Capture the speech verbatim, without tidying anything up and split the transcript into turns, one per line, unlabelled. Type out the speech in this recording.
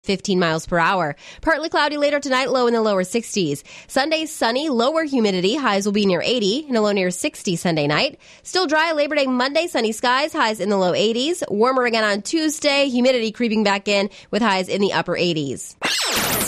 fifteen miles per hour. Partly cloudy later tonight, low in the lower sixties. Sunday, sunny, lower humidity. Highs will be near eighty and a low near sixty Sunday night. Still dry Labor Day Monday, sunny skies, highs in the low eighties. Warmer again on Tuesday, humidity creeping back in with highs in the upper eighties.